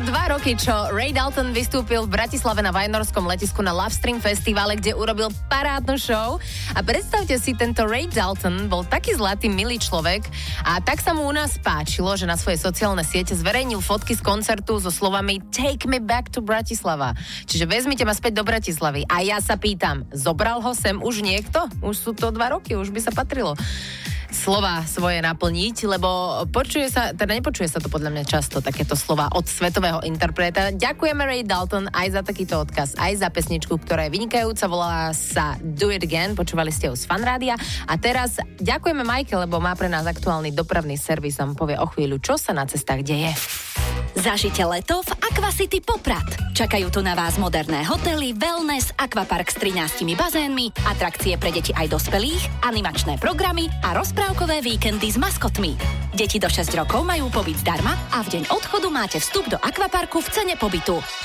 2 roky, čo Ray Dalton vystúpil v Bratislave na Vajnorskom letisku na Love Stream festivale, kde urobil parádnu show. A predstavte si, tento Ray Dalton bol taký zlatý, milý človek a tak sa mu u nás páčilo, že na svoje sociálne siete zverejnil fotky z koncertu so slovami Take me back to Bratislava. Čiže vezmite ma späť do Bratislavy. A ja sa pýtam, zobral ho sem už niekto? Už sú to 2 roky, už by sa patrilo slova svoje naplniť, lebo nepočuje sa to podľa mňa často, takéto slova od svetového interpreta. Ďakujeme Ray Dalton aj za takýto odkaz, aj za pesničku, ktorá je vynikajúca, volá sa Do It Again, počúvali ste ju z Fanrádia. A teraz ďakujeme Majke, lebo má pre nás aktuálny dopravný servis, nám povie o chvíľu, čo sa na cestách deje. Zažite leto v Aquacity Poprad. Čakajú tu na vás moderné hotely, wellness, akvapark s 13 bazénmi, atrakcie pre deti aj dospelých, animačné programy a rozprávkové víkendy s maskotmi. Deti do 6 rokov majú pobyt zdarma a v deň odchodu máte vstup do akvaparku v cene pobytu.